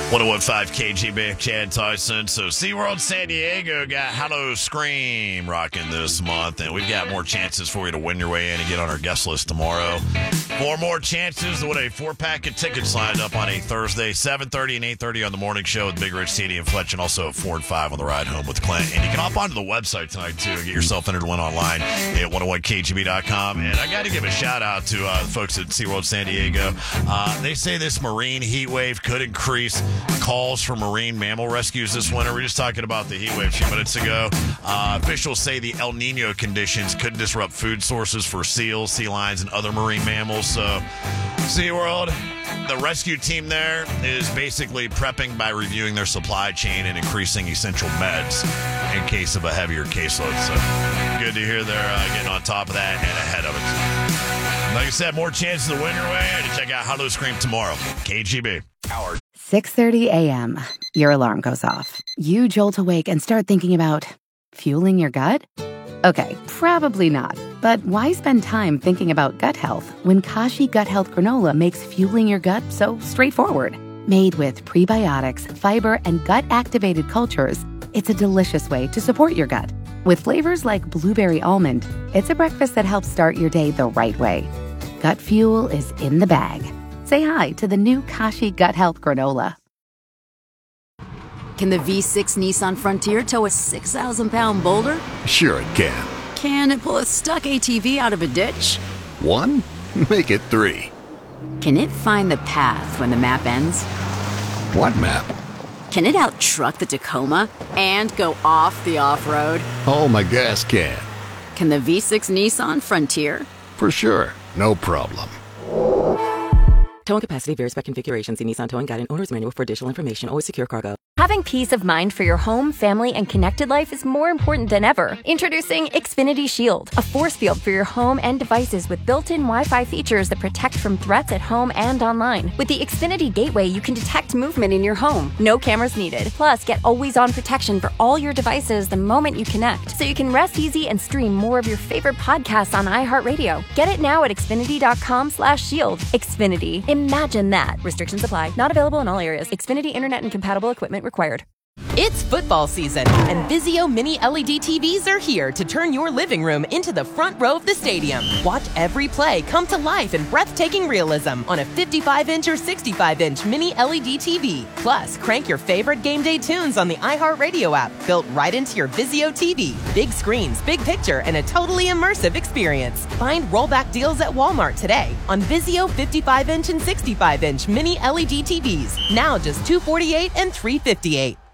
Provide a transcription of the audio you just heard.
101.5 KGB, Chad Tyson. So SeaWorld San Diego got Hello Scream rocking this month, and we've got more chances for you to win your way in and get on our guest list tomorrow. 4 more chances to win a 4-pack of tickets lined up on a Thursday, 7:30 and 8:30 on the morning show with Big Rich, TD, and Fletch, and also at 4 and 5 on the ride home with Clint. And you can hop onto the website tonight, too, and get yourself entered to win online at 101kgb.com. And I got to give a shout-out to the folks at SeaWorld San Diego. They say this marine heat wave could increase calls for marine mammal rescues this winter. We were just talking about the heat wave a few minutes ago. Officials say the El Nino conditions could disrupt food sources for seals, sea lions, and other marine mammals. So, SeaWorld, the rescue team there is basically prepping by reviewing their supply chain and increasing essential meds in case of a heavier caseload. So, good to hear they're getting on top of that and ahead of it. Like I said, more chances to win your way and to check out Hello Scream tomorrow. KGB. 6:30 a.m. Your alarm goes off. You jolt awake and start thinking about fueling your gut? Okay, probably not. But why spend time thinking about gut health when Kashi Gut Health Granola makes fueling your gut so straightforward? Made with prebiotics, fiber, and gut-activated cultures, it's a delicious way to support your gut. With flavors like blueberry almond, it's a breakfast that helps start your day the right way. Gut fuel is in the bag. Say hi to the new Kashi Gut Health Granola. Can the V6 Nissan Frontier tow a 6,000-pound boulder? Sure it can. Can it pull a stuck ATV out of a ditch? 1? Make it 3. Can it find the path when the map ends? What map? Can it out-truck the Tacoma and go off the off-road? Oh, my gas can. Can the V6 Nissan Frontier? For sure. No problem. Towing capacity varies by configuration. See Nissan Towing Guide and Owner's Manual for additional information. Always secure cargo. Having peace of mind for your home, family, and connected life is more important than ever. Introducing Xfinity Shield, a force field for your home and devices with built-in Wi-Fi features that protect from threats at home and online. With the Xfinity Gateway, you can detect movement in your home. No cameras needed. Plus, get always-on protection for all your devices the moment you connect, so you can rest easy and stream more of your favorite podcasts on iHeartRadio. Get it now at Xfinity.com/shield. Xfinity. Imagine that. Restrictions apply. Not available in all areas. Xfinity Internet and compatible equipment required. It's football season, and Vizio Mini LED TVs are here to turn your living room into the front row of the stadium. Watch every play come to life in breathtaking realism on a 55-inch or 65-inch Mini LED TV. Plus, crank your favorite game day tunes on the iHeartRadio app, built right into your Vizio TV. Big screens, big picture, and a totally immersive experience. Find rollback deals at Walmart today on Vizio 55-inch and 65-inch Mini LED TVs. Now just $248 and $358.